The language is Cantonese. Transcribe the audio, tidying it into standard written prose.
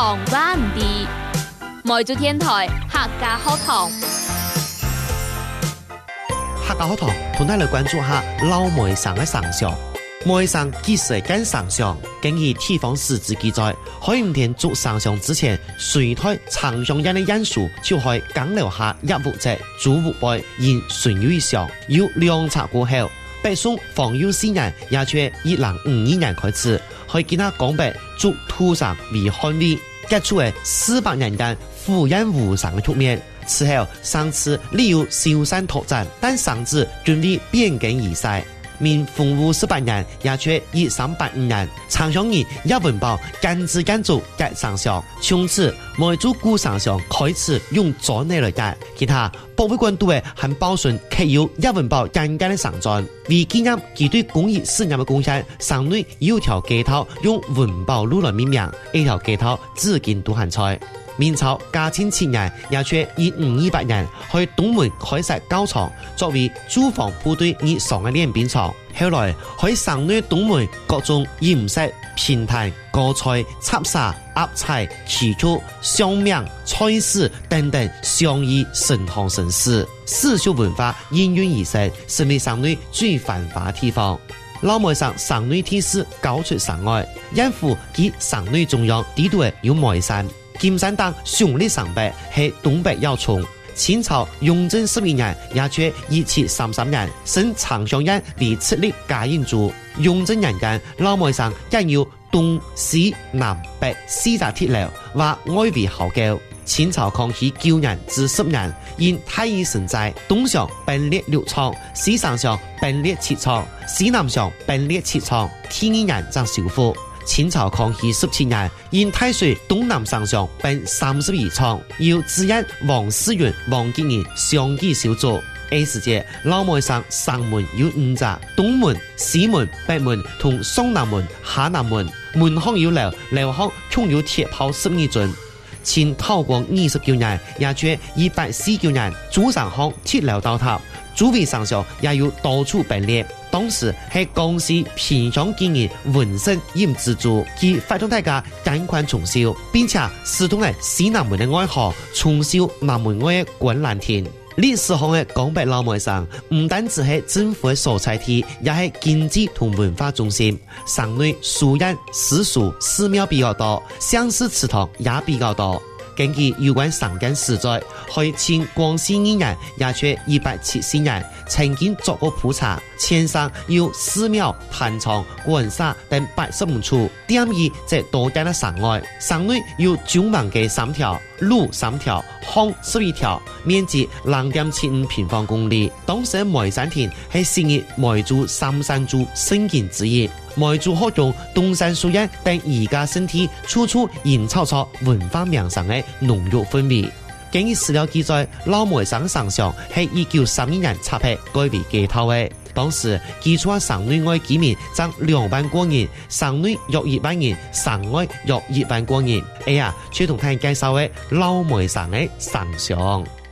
糖瓜唔ดี梅州天台客家學堂。 客家學堂同大家來關注下老梅生嘅生肖。梅生幾時間生肖？根據地方史志記載，喺5天做生肖之前，隋代長相人嘅因素就係講留下一戶籍、祖戶輩，現順瑞祥。要兩冊過後，北宋方有4人，也卻1052年開始，去見他講白做土生為漢位，結束嘅400人間胡人無生嘅局面。此後，生子理由消散拓展，但生子均為變更而逝。明洪武18年，也卻1385年，長相人葉文寶間之間做改生肖，從此梅州古生肖開始用左內來改。其他博物館都會很保存刻有葉文寶間間的生傳，為紀念其對工業事業的貢獻，省內有條街頭用文寶路來命名，一條街頭至今都還在。明朝嘉慶7年，也卻1528年去東門開設教場，作為駐防部隊日常嘅練兵場。後來喺省內東門各種飲食、評彈、歌菜、插沙、鴨菜、祈禱、相命、菜市等等相異盛行盛事，絲繡文化應運而生，成為省內最繁華的地方。老梅生省內天師高出省外，因府及省內中央地度有梅山。金山當雄力上北係東北要衝。清朝雍正12年，也卻1733年，升長相人為設立嘉應州。雍正年間，老梅生更有東西南北4座鐵樓，或外圍壕溝。清朝康熙9年至10年，因太醫神在東上分裂6廠，西上上分裂7廠，西南上分裂7廠，第2年將修復。清朝康熙17年，因太歲東南上上分32廠，由知人王思源、王吉年相繼修築。A 時節，老梅生上門有5座，東門、西門、北門同雙南門、下南門，門巷有樓，樓巷共有鐵炮12樽。清道光29年，也卻149年，主上巷鐵樓倒塌，主位上上也有多處分裂。當時係江西萍鄉經營文盛鹽之助，其發動大家趕快重修，並且使通了西南門的外河，重修南門外的觀瀾亭。歷史上的江北老梅生唔單止係政府的所在地，也係經濟同文化中心。省內書院、私塾、寺廟比較多，鄉試祠堂也比較多。根據有關省間史載，喺清光緒2年，也卻174年，曾經作過普查，前上有寺廟、壇場、官舍等85處，點以在多間的省外。省內有中橫街3條、路3條、巷11條，面積2.75平方公里。當時梅山亭係昔日梅州3山豬聖景之一。梅州學中東山書院等宜家身體處處營造出文化名城的濃郁氛圍。根據史料記載，老梅生生肖係1932年插批改為街頭的。當時基礎省內外居民佔2萬多人，省內約1萬人，省外約1萬多人。卻同大家介紹的老梅生的生肖。